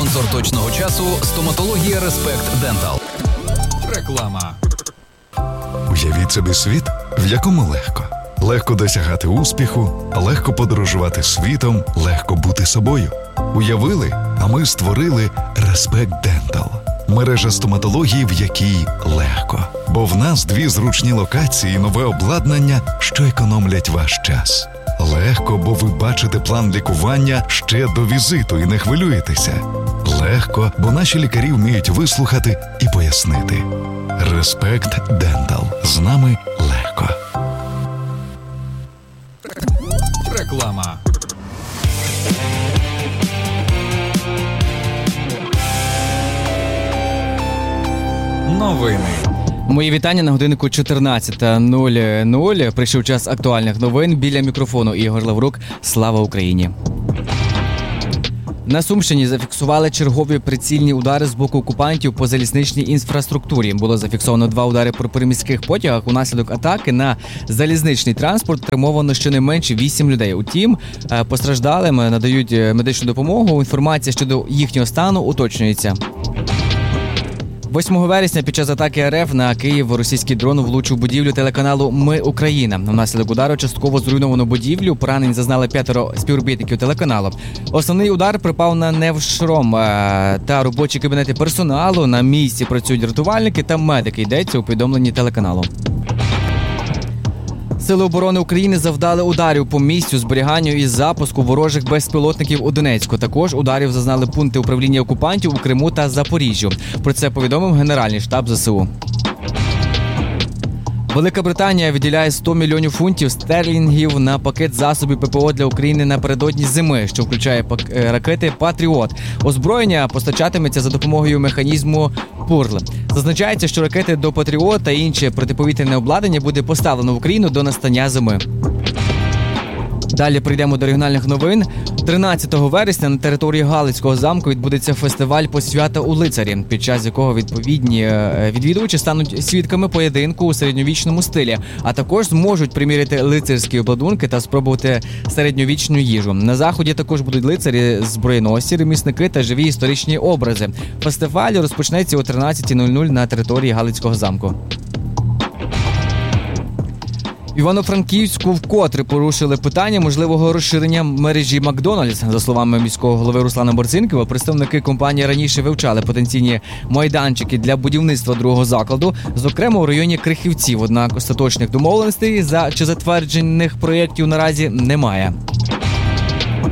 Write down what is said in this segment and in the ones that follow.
Спонсор точного часу – стоматологія Респект Дентал. Реклама. Уявіть собі світ, в якому легко. Легко досягати успіху, легко подорожувати світом, легко бути собою. Уявили, а ми створили Респект Дентал. Мережа стоматології, в якій легко. Бо в нас 2 зручні локації і нове обладнання, що економлять ваш час. Легко, бо ви бачите план лікування ще до візиту і не хвилюєтеся. Легко, бо наші лікарі вміють вислухати і пояснити. Респект Дентал. З нами легко. Реклама. Новини. Мої вітання на годиннику 14:00. Прийшов час актуальних новин. Біля мікрофону Ігор Лаврук. Слава Україні! На Сумщині зафіксували чергові прицільні удари з боку окупантів по залізничній інфраструктурі. Було зафіксовано 2 удари по приміських потягах. Унаслідок атаки на залізничний транспорт травмовано щонайменше 8 людей. Утім, постраждалим надають медичну допомогу. Інформація щодо їхнього стану уточнюється. 8 вересня під час атаки РФ на Київ російський дрон влучив будівлю телеканалу «Ми Україна». Внаслідок удару частково зруйновано будівлю. Поранень зазнали 5 співробітників телеканалу. Основний удар припав на Невшром та робочі кабінети персоналу. На місці працюють рятувальники та медики, йдеться у повідомленні телеканалу. Сили оборони України завдали ударів по місцю зберіганню і запуску ворожих безпілотників у Донецьку. Також ударів зазнали пункти управління окупантів у Криму та Запоріжжю. Про це повідомив Генеральний штаб ЗСУ. Велика Британія виділяє 100 мільйонів фунтів стерлінгів на пакет засобів ППО для України напередодні зими, що включає ракети «Патріот». Озброєння постачатиметься за допомогою механізму «Пурл». Зазначається, що ракети до «Патріот» та інше протиповітряне обладнання буде поставлено в Україну до настання зими. Далі прийдемо до регіональних новин. 13 вересня на території Галицького замку відбудеться фестиваль «Посвята у лицарі», під час якого відповідні відвідувачі стануть свідками поєдинку у середньовічному стилі, а також зможуть приміряти лицарські обладунки та спробувати середньовічну їжу. На заході також будуть лицарі, зброєносці, ремісники та живі історичні образи. Фестиваль розпочнеться о 13:00 на території Галицького замку. В Івано-Франківську вкотре порушили питання можливого розширення мережі Макдональдс. За словами міського голови Руслана Борцинкова, представники компанії раніше вивчали потенційні майданчики для будівництва другого закладу, зокрема у районі Крихівців. Однак остаточних домовленостей чи затверджених проєктів наразі немає.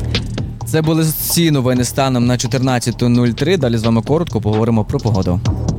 Це були всі новини станом на 14:03. Далі з вами коротко поговоримо про погоду.